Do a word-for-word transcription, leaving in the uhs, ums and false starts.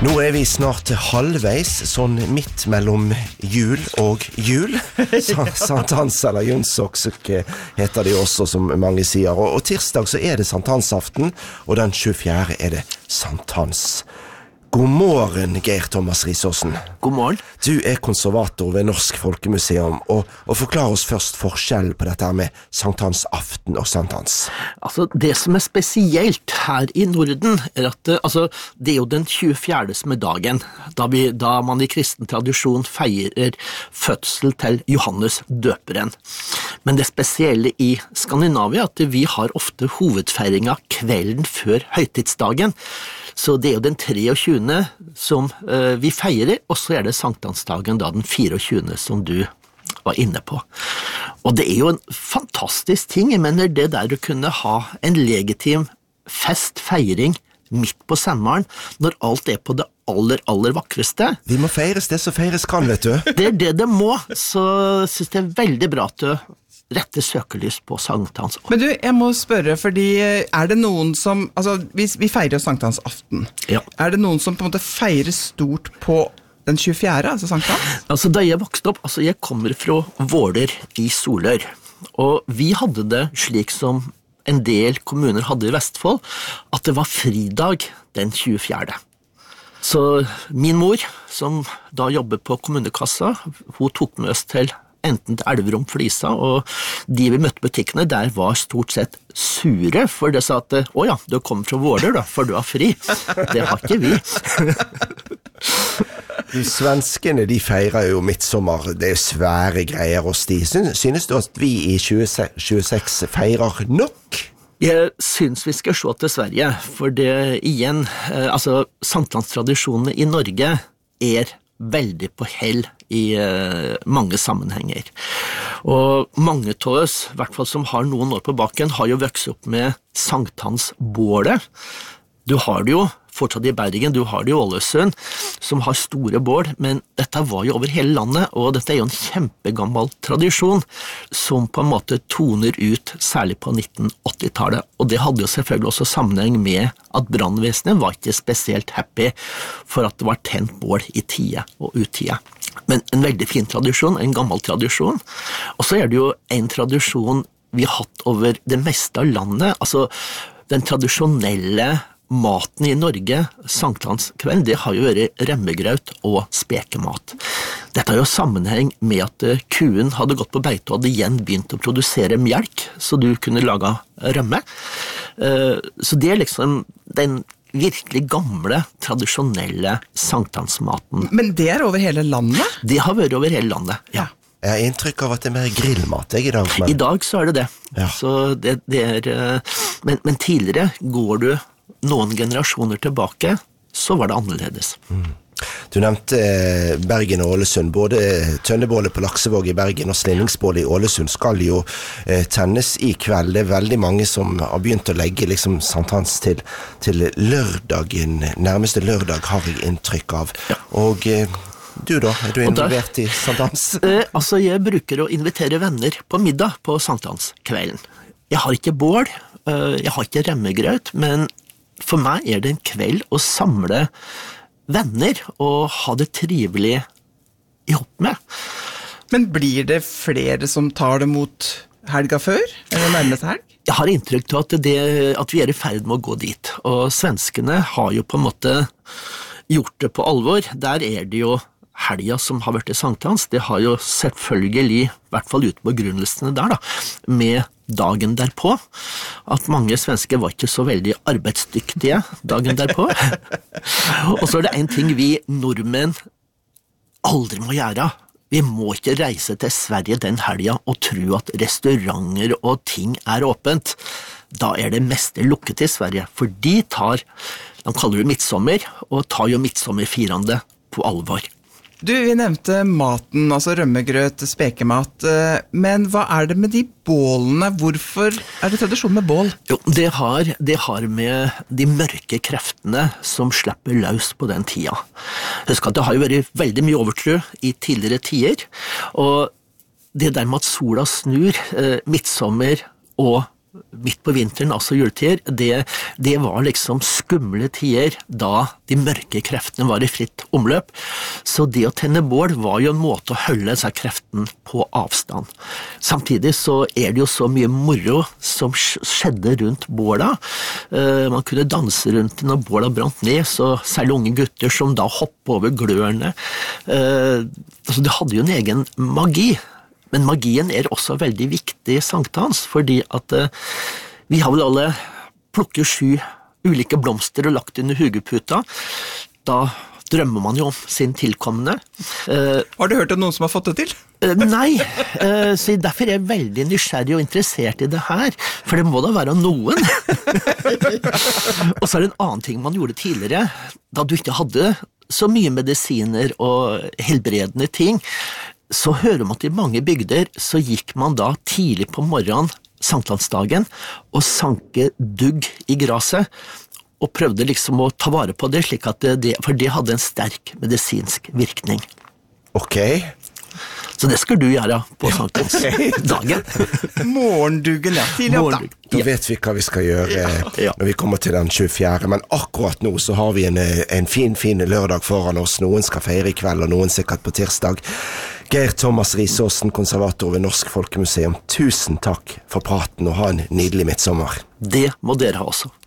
Nå er vi snart halvveis, sånn midt mellom jul og jul. Sankthans eller Jønsokk heter det også, som mange sier. Og, og tirsdag så er det sankthansaften, og den tjuefjerde er det sankthans. God morgen, Geir Thomas Risaasen. God morgen. Du er konservator ved Norsk Folkemuseum, og, og forklar oss først forskjell på dette med sankthansaften og sankthans. Altså, det som er spesielt her i Norden, er at altså, det er jo den tjuefjerde som er dagen, da, vi, da man i kristen tradisjon feirer fødsel til Johannes døperen. Men det spesielle i Skandinavia er at vi har ofte hovedfeiringen kvelden før høytidsdagen, så det er jo den treogtjuende som uh, vi feirer, og så er det sankthansdagen da den fireogtjuende som du var inne på. Og det er jo en fantastisk ting, jeg mener det der å kunne ha en legitim festfeiring midt på sommeren, når alt er på det aller, aller vakreste. Vi må feires det som feires kan, vet du. Det er det det må, så synes jeg er veldig bra at du rette søkelys på sankthans. Men du, jeg må spørre, fordi er det noen som, altså vi, vi feirer jo sankthansaften, ja. Er det noen som på en måte feirer stort på den tjuefjerde, altså sanktthans? Altså da jeg vokste opp, altså jeg kommer fra Våler i Solør, og vi hadde det slik som en del kommuner hadde i Vestfold, at det var fridag den tjuefjerde. Så min mor, som da jobber på kommunekassa, hun tok med oss til enten til Elverum Flisa, og de vi møtte butikkene der var stort sett sure, for det sa at, å ja, du kommer fra Våler da, for du har fri. Det har ikke vi. De svenskene, de feirer jo midtsommer, det er svære greier hos de. Synes du at vi i tjue tjueseks feirer nok? Jeg synes vi skal se til Sverige, for det igjen, altså sankthanstradisjonene i Norge er veldig på hell i uh, mange sammenhenger. Og mange av oss, i hvert fall som har noen år på baken, har jo vokst opp med sankthansbålet. Du har det jo fortsatt i Bergen, du har det i Ålesund, som har store bål, men dette var jo over hele landet, og dette er jo en kjempegammel tradisjon, som på en måte toner ut, særlig på nitten åtti-tallet, og det hadde jo selvfølgelig også sammenheng med at brandvesenet var ikke spesielt happy for at det var tent bål i tide og uttide. Men en veldig fin tradisjon, en gammel tradisjon, og så er det jo en tradisjon vi har hatt over det meste av landet, altså den tradisjonelle maten i Norge, sankthanskveld, det har jo vært remmegraut og spekemat. Dette har jo sammenheng med at kuen hadde gått på beite og hadde igjen begynt å produsere mjelk, så du kunne lage rømme. Så det er liksom den virkelig gamle, tradisjonelle sankthansmaten. Men det er over hele landet? Det har vært over hele landet, ja. Jeg har inntrykk av at det er mer grillmat jeg, i dag. Men... I dag så er det det. Ja. Så det, det er, men, men tidligere går du noen generasjoner tilbake, så var det annerledes. Mm. Du nevnte Bergen og Ålesund. Både tønnebålet på Laksevåg i Bergen og slinningsbålet i Ålesund skal jo eh, tennes i kveld. Det er veldig mange som har begynt å legge liksom, sankthans til, til lørdagen, nærmeste lørdag har jeg inntrykk av. Ja. Og eh, du da, er du involvert der, i sankthans? Eh, altså, jeg bruker å invitere venner på middag på sankthanskvelden. Jeg har ikke bål, eh, jeg har ikke remmegrøt, men for meg er det en kveld å samle venner og ha det trivelig i hopp med. Men blir det flere som tar det mot helga før, eller nærmeste helg? Jeg har inntrykk til at, det, at vi er i ferd med å gå dit, og svenskene har jo på en måte gjort det på alvor. Der er det jo helga som har vært i sankthans, det har jo selvfølgelig, i hvert fall ute på grunnlistene der da, med dagen derpå, at mange svensker var ikke så veldig arbeidsdyktige dagen derpå. Og så er det en ting vi nordmenn aldri må gjøre. Vi må ikke reise til Sverige den helga og tro at restauranter og ting er åpent. Da er det meste lukket i Sverige, for de tar, de kaller det midtsommer, og tar jo midtsommerfirende på alvor. Du, vi nevnte maten, altså rømmegrøt, spekemat, men hva er det med de bålene? Hvorfor er det tradisjon med bål? Jo, det har, det har med de mørke kreftene som slipper løs på den tida. Husk at det har jo vært veldig mye overtro i tidligere tider, og det der med at sola snur, eh, midtsommer og midt på vinteren, altså juletider, det, det var liksom skumle tider da de mørke kreftene var i fritt omløp. Så det å tenne bål var jo en måte å holde seg kreften på avstand. Samtidig så er det jo så mye moro som skjedde rundt båla. Man kunne danse rundt når båla brant ned, så særlig unge gutter som da hoppet over glørne. Altså det hadde jo en egen magi. Men magien er også veldig viktig i sankthans, fordi at uh, vi har vel alle plukket sju ulike blomster og lagt under hugeputa. Da drømmer man jo om sin tilkommende. Uh, har du hørt om noen som har fått det til? uh, nei, uh, så derfor er jeg veldig nysgjerrig og interessert i det her, for det må da være noen. Og så er det en annen ting man gjorde tidligere, da du ikke hadde så mye medisiner og helbredende ting. Så hører man at i mange bygder så gikk man da tidlig på morgenen, sankthansdagen, og sanke dugg i graset, og prøvde liksom å ta vare på det, slik at det, for det hadde en sterk medisinsk virkning. Ok. Så det skal du gjøre på sankthansdagen. Morgenduggen, ja. Tidlig opp da. Da vet vi hva vi skal gjøre ja. Når vi kommer til den tjuefjerde, men akkurat nå så har vi en, en fin, fin lørdag foran oss. Noen skal feire i kveld, og noen sikkert på tirsdag. Geir Thomas Risaasen, konservator ved Norsk Folkemuseum, tusen takk for praten, og ha en nydelig midtsommer. Det må dere ha også.